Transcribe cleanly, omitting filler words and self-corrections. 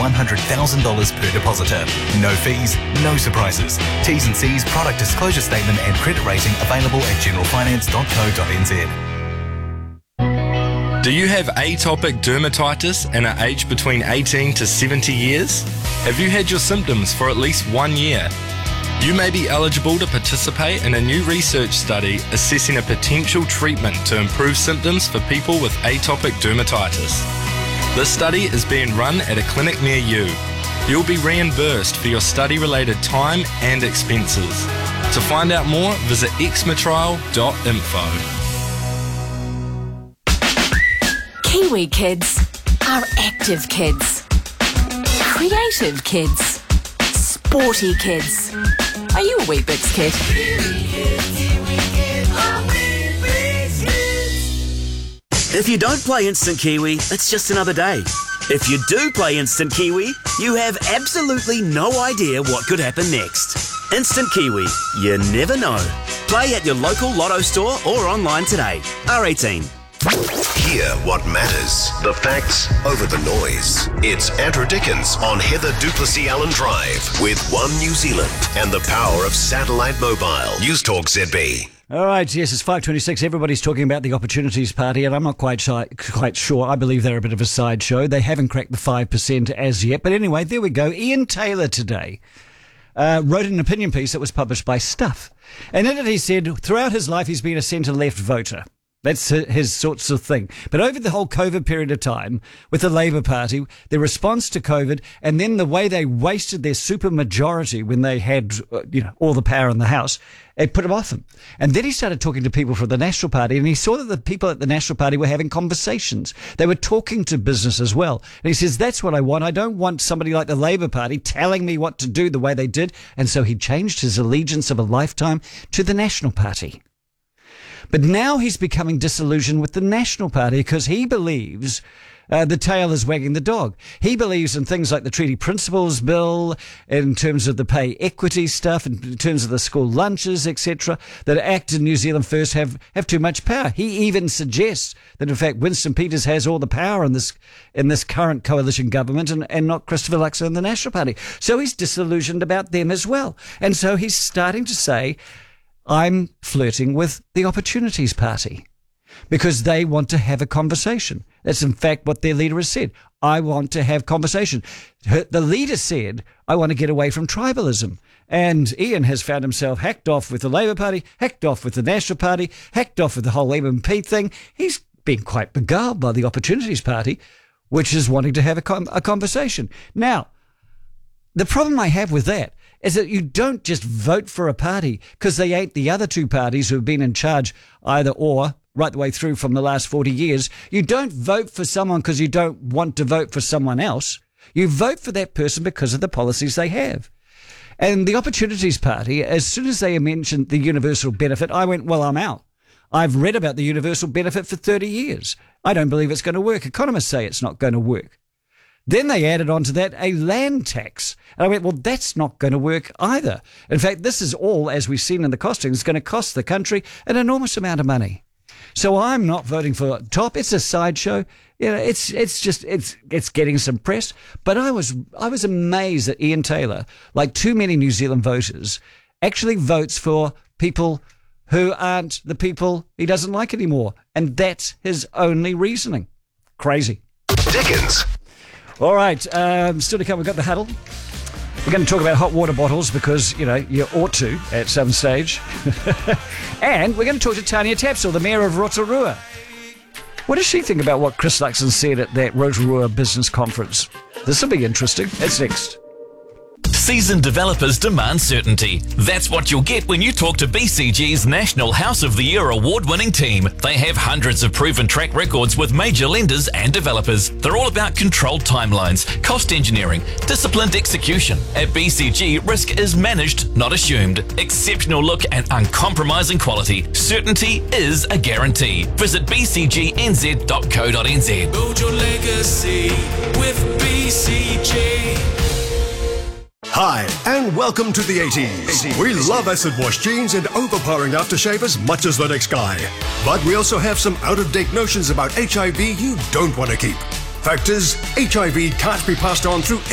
$100,000 per depositor. No fees, no surprises. T's and C's, product disclosure statement and credit rating available at generalfinance.co.nz. Do you have atopic dermatitis and are aged between 18 to 70 years? Have you had your symptoms for at least 1 year? You may be eligible to participate in a new research study assessing a potential treatment to improve symptoms for people with atopic dermatitis. This study is being run at a clinic near you. You'll be reimbursed for your study-related time and expenses. To find out more, visit exmatrial.info. Kiwi kids are active kids, creative kids, sporty kids. Are you a Weet-Bix kid? If you don't play Instant Kiwi, it's just another day. If you do play Instant Kiwi, you have absolutely no idea what could happen next. Instant Kiwi, you never know. Play at your local Lotto store or online today. R18. Hear what matters. The facts over the noise. It's Andrew Dickens on Heather Duplessis Allen Drive with One New Zealand and the power of satellite mobile. News Talk ZB. All right, yes, it's 5:26. Everybody's talking about the Opportunities Party, and I'm not quite sure. I believe they're a bit of a sideshow. They haven't cracked the 5% as yet. But anyway, there we go. Ian Taylor today wrote an opinion piece that was published by Stuff. And in it he said, throughout his life, he's been a centre-left voter. That's his sorts of thing. But over the whole COVID period of time, with the Labour Party, their response to COVID, and then the way they wasted their super majority when they had, all the power in the House, it put him off him. And then he started talking to people from the National Party, and he saw that the people at the National Party were having conversations. They were talking to business as well. And he says, that's what I want. I don't want somebody like the Labour Party telling me what to do the way they did. And so he changed his allegiance of a lifetime to the National Party. But now he's becoming disillusioned with the National Party because he believes the tail is wagging the dog. He believes in things like the Treaty Principles Bill, in terms of the pay equity stuff, in terms of the school lunches, etc., that ACT and New Zealand First have too much power. He even suggests that, in fact, Winston Peters has all the power in this current coalition government and not Christopher Luxon and the National Party. So he's disillusioned about them as well. And so he's starting to say, I'm flirting with the Opportunities Party because they want to have a conversation. That's in fact what their leader has said. I want to have conversation. The leader said, I want to get away from tribalism. And Ian has found himself hacked off with the Labour Party, hacked off with the National Party, hacked off with the whole MMP thing. He's been quite beguiled by the Opportunities Party, which is wanting to have a conversation. Now, the problem I have with that is that you don't just vote for a party because they ain't the other two parties who have been in charge either or right the way through from the last 40 years. You don't vote for someone because you don't want to vote for someone else. You vote for that person because of the policies they have. And the Opportunities Party, as soon as they mentioned the universal benefit, I went, well, I'm out. I've read about the universal benefit for 30 years. I don't believe it's going to work. Economists say it's not going to work. Then they added on to that a land tax. And I went, well, that's not going to work either. In fact, this is all, as we've seen in the costings, going to cost the country an enormous amount of money. So I'm not voting for top. It's a sideshow. It's getting some press. But I was amazed that Ian Taylor, like too many New Zealand voters, actually votes for people who aren't the people he doesn't like anymore. And that's his only reasoning. Crazy. Dickens. All right, still to come, we've got the huddle. We're going to talk about hot water bottles because, you ought to at some stage. And we're going to talk to Tania Tapsell, the Mayor of Rotorua. What does she think about what Chris Luxon said at that Rotorua Business Conference? This will be interesting. That's next. Seasoned developers demand certainty. That's what you'll get when you talk to BCG's National House of the Year award-winning team. They have hundreds of proven track records with major lenders and developers. They're all about controlled timelines, cost engineering, disciplined execution. At BCG, risk is managed, not assumed. Exceptional look and uncompromising quality. Certainty is a guarantee. Visit bcgnz.co.nz. Build your legacy with BCG. Hi, and welcome to the 80s. We love acid wash jeans and overpowering aftershave as much as the next guy. But we also have some out-of-date notions about HIV you don't want to keep. Fact is, HIV can't be passed on through